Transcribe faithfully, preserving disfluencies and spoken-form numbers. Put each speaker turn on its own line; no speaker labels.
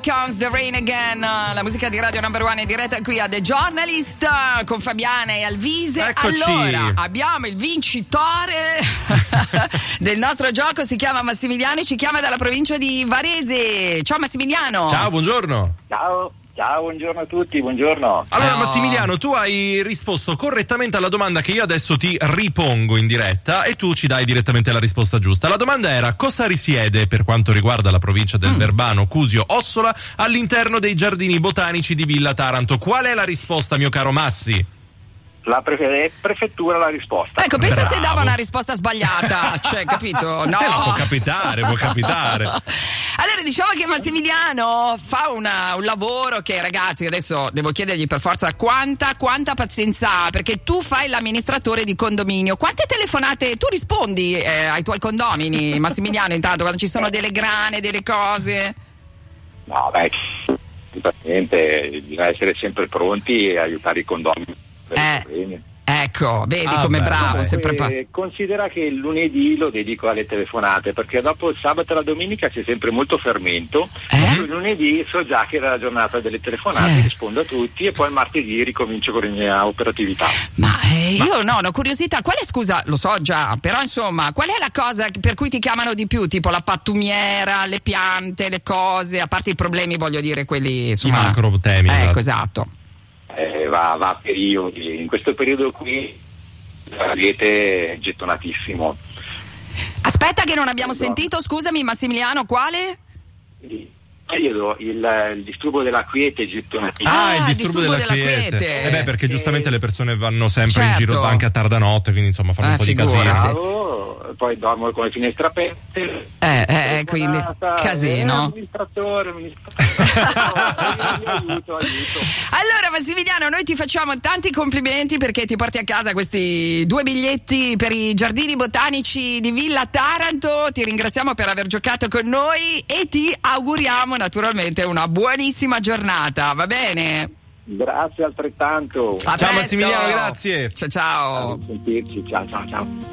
Comes the Rain Again, la musica di Radio Number One in diretta qui a The Journalist con Fabiana e Alvise.
Eccoci.
Allora, abbiamo il vincitore del nostro gioco, si chiama Massimiliano e ci chiama dalla provincia di Varese. Ciao Massimiliano.
Ciao, buongiorno.
Ciao. Ciao, buongiorno a tutti, buongiorno.
Allora
Ciao.
Massimiliano, tu hai risposto correttamente alla domanda che io adesso ti ripongo in diretta e tu ci dai direttamente la risposta giusta. La domanda era: cosa risiede per quanto riguarda la provincia del mm. Verbano, Cusio, Ossola all'interno dei giardini botanici di Villa Taranto? Qual è la risposta, mio caro Massi?
La prefe- prefettura la risposta.
Ecco, pensa
Bravo.
se dava una risposta sbagliata, cioè, capito? No.
Eh, può capitare, può capitare.
Allora, diciamo che Massimiliano fa una, un lavoro che, ragazzi, adesso devo chiedergli per forza quanta, quanta pazienza ha, perché tu fai l'amministratore di condominio. Quante telefonate tu rispondi eh, ai tuoi condomini, Massimiliano, intanto, quando ci sono delle grane, delle cose?
No, beh, assolutamente, bisogna essere sempre pronti e aiutare i condomini.
Eh, ecco, vedi
Ah,
come
beh,
bravo,
Comunque,
sempre pa-
considera che il lunedì lo dedico alle telefonate, perché dopo il sabato e la domenica c'è sempre molto fermento.
Eh?
Il lunedì so già che era la giornata delle telefonate,
Eh.
rispondo a tutti e poi il martedì ricomincio con la mia operatività.
Ma eh, io no, ho curiosità, qual è, scusa, lo so già, però insomma, qual è la cosa per cui ti chiamano di più? Tipo la pattumiera, le piante, le cose, a parte i problemi, voglio dire, quelli, insomma.
I macro temi,
Ecco,
esatto.
esatto.
Eh, va, va a periodi. In questo periodo qui avete gettonatissimo.
Aspetta che non abbiamo
Esatto.
sentito, scusami Massimiliano, quale?
Il periodo, il, il disturbo della quiete è gettonatissimo.
Ah,
il
il
disturbo,
disturbo
della,
della
quiete.
quiete.
Eh beh, perché giustamente le persone vanno sempre
Certo.
in giro anche a tarda notte, quindi insomma fanno
Eh,
un po' di
figurati.
casino.
Bravo, poi dormo con le finestre aperte.
Eh, eh, quindi
telefonata,
casino.
eh, amministratore, amministratore. No, aiuto, aiuto.
Allora Massimiliano, noi ti facciamo tanti complimenti perché ti porti a casa questi due biglietti per i giardini botanici di Villa Taranto. Ti ringraziamo per aver giocato con noi e ti auguriamo naturalmente una buonissima giornata, va bene?
Grazie altrettanto.
A
Ciao
presto.
Massimiliano, grazie.
Ciao ciao.
A sentirci, ciao ciao ciao.